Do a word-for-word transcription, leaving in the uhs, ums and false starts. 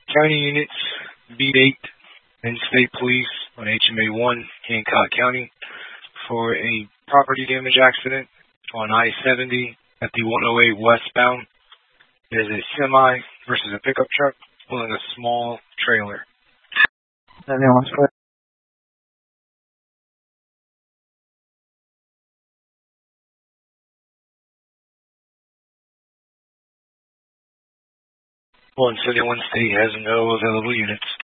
County units, beat eight, and State Police on H M A one, Hancock County, for a property damage accident on I seventy at the one oh eight westbound. There's a semi versus a pickup truck pulling a small trailer. Anyone's foot. one seventy-one State has no available units.